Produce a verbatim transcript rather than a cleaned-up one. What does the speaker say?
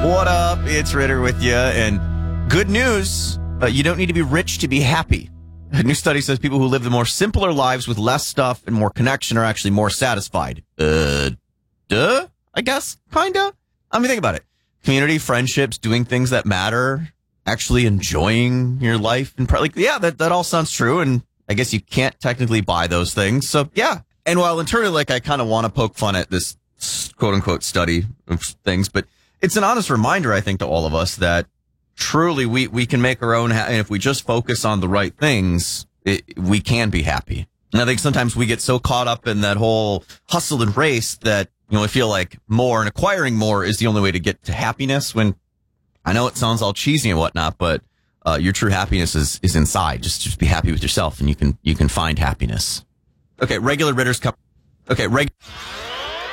What up? It's Ritter with you. And good news, uh, you don't need to be rich to be happy. A new study says people who live the more simpler lives with less stuff and more connection are actually more satisfied. Uh, duh, I guess, kinda. I mean, think about it. Community, friendships, doing things that matter, actually enjoying your life. And like, yeah, that, that all sounds true. And I guess you can't technically buy those things. So, yeah. And while internally, like, I kind of want to poke fun at this quote unquote study of things, but it's an honest reminder, I think, to all of us that truly we, we can make our own, ha- and if we just focus on the right things, it, we can be happy. And I think sometimes we get so caught up in that whole hustle and race that, you know, we feel like more and acquiring more is the only way to get to happiness, when I know it sounds all cheesy and whatnot, but uh, your true happiness is, is inside. Just, just be happy with yourself and you can, you can find happiness. Okay. Regular Ritter's cup. Okay. Reg.